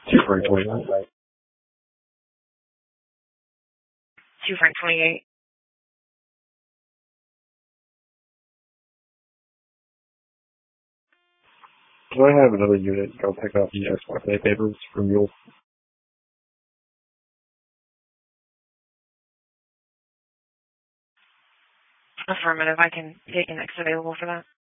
2 Frank 28. 2 Frank 28. Do I have another unit go pick up the XYZ papers from Mule? Affirmative. I can take the next available for that.